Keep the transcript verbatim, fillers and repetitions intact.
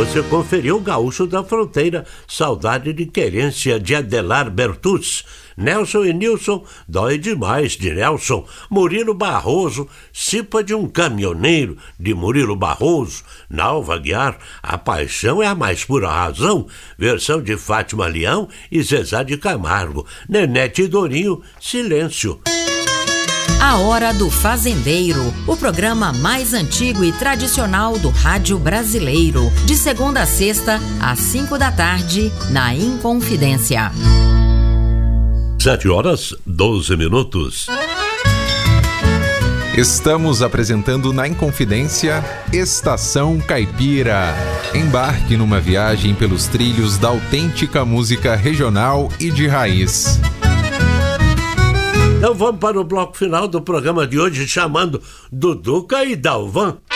você conferiu o Gaúcho da Fronteira, Saudade de Querência, de Adelar Bertuz. Nelson e Nilson, Dói Demais, de Nelson. Murilo Barroso, Cipa de um Caminhoneiro, de Murilo Barroso. Nalva Guiar, A Paixão é a Mais Pura Razão, versão de Fátima Leão e Zezá de Camargo. Nenete e Dorinho, Silêncio. A Hora do Fazendeiro, o programa mais antigo e tradicional do rádio brasileiro. De segunda a sexta, às cinco da tarde, na Inconfidência. Sete horas, doze minutos. Estamos apresentando na Inconfidência Estação Caipira. Embarque numa viagem pelos trilhos da autêntica música regional e de raiz. Então vamos para o bloco final do programa de hoje, chamando Duduca e Dalvan.